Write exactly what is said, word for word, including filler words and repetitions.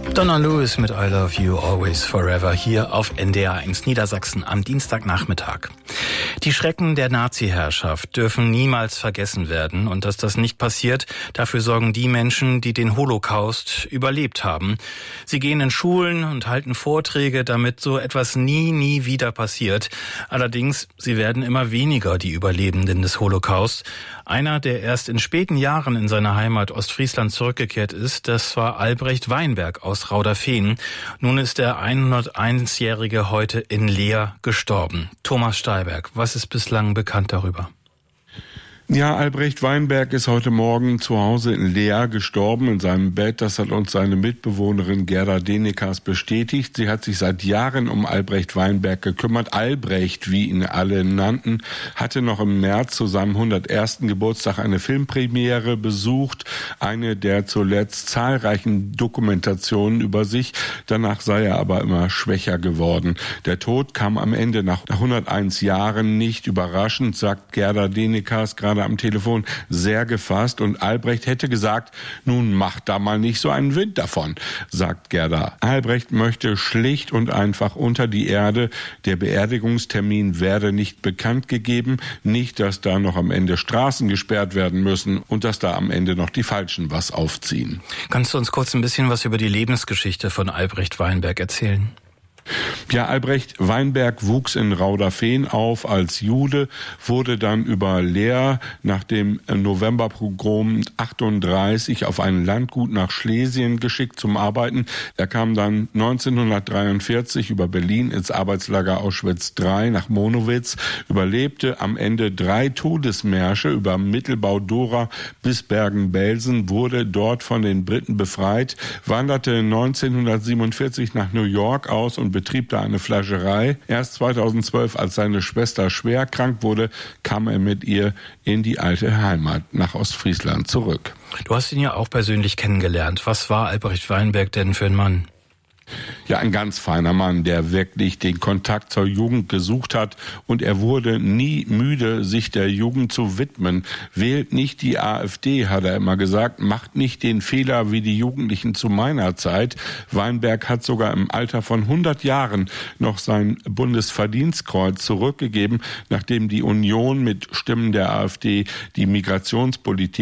Donna Lewis mit I Love You Always Forever hier auf N D R eins Niedersachsen am Dienstagnachmittag. Die Schrecken der Nazi-Herrschaft dürfen niemals vergessen werden und dass das nicht passiert, dafür sorgen die Menschen, die den Holocaust überlebt haben. Sie gehen in Schulen und halten Vorträge, damit so etwas nie, nie wieder passiert. Allerdings, sie werden immer weniger, die Überlebenden des Holocaust. Einer, der erst in späten Jahren in seine Heimat Ostfriesland zurückgekehrt ist, das war Albrecht Weinberg aus Rauderfehn. Nun ist der hunderteinjährige heute in Leer gestorben. Thomas Steiberg, was ist bislang bekannt darüber? Ja, Albrecht Weinberg ist heute Morgen zu Hause in Leer gestorben, in seinem Bett. Das hat uns seine Mitbewohnerin Gerda Denekas bestätigt. Sie hat sich seit Jahren um Albrecht Weinberg gekümmert. Albrecht, wie ihn alle nannten, hatte noch im März zu seinem hundertersten Geburtstag eine Filmpremiere besucht. Eine der zuletzt zahlreichen Dokumentationen über sich. Danach sei er aber immer schwächer geworden. Der Tod kam am Ende nach hunderteins Jahren nicht überraschend, sagt Gerda Denekas gerade am Telefon, sehr gefasst, und Albrecht hätte gesagt, nun macht da mal nicht so einen Wind davon, sagt Gerda. Albrecht möchte schlicht und einfach unter die Erde. Der Beerdigungstermin werde nicht bekannt gegeben, nicht, dass da noch am Ende Straßen gesperrt werden müssen und dass da am Ende noch die Falschen was aufziehen. Kannst du uns kurz ein bisschen was über die Lebensgeschichte von Albrecht Weinberg erzählen? Ja, Albrecht Weinberg wuchs in Rauderfehn auf als Jude, wurde dann über Leer nach dem Novemberpogrom achtunddreißig auf ein Landgut nach Schlesien geschickt zum Arbeiten. Er kam dann neunzehnhundertdreiundvierzig über Berlin ins Arbeitslager Auschwitz drei nach Monowitz, überlebte am Ende drei Todesmärsche über Mittelbau-Dora bis Bergen-Belsen, wurde dort von den Briten befreit, wanderte neunzehnhundertsiebenundvierzig nach New York aus und betrieb da eine Fleischerei. Erst zweitausendzwölf, als seine Schwester schwer krank wurde, kam er mit ihr in die alte Heimat nach Ostfriesland zurück. Du hast ihn ja auch persönlich kennengelernt. Was war Albrecht Weinberg denn für ein Mann? Ja, ein ganz feiner Mann, der wirklich den Kontakt zur Jugend gesucht hat, und er wurde nie müde, sich der Jugend zu widmen. Wählt nicht die AfD, hat er immer gesagt, macht nicht den Fehler wie die Jugendlichen zu meiner Zeit. Weinberg hat sogar im Alter von hundert Jahren noch sein Bundesverdienstkreuz zurückgegeben, nachdem die Union mit Stimmen der AfD die Migrationspolitik